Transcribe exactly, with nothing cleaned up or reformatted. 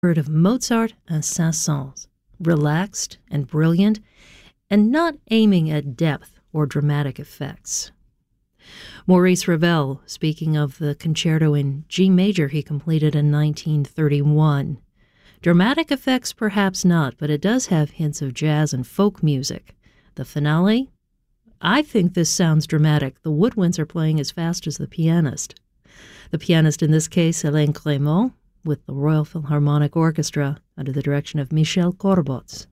heard of Mozart and Saint-Saëns, relaxed and brilliant, and not aiming at depth or dramatic effects. Maurice Ravel, speaking of the concerto in G major he completed in nineteen thirty-one. Dramatic effects perhaps not, but it does have hints of jazz and folk music. The finale? I think this sounds dramatic. The woodwinds are playing as fast as the pianist. The pianist in this case, Hélène Clément, with the Royal Philharmonic Orchestra under the direction of Michel Corbots.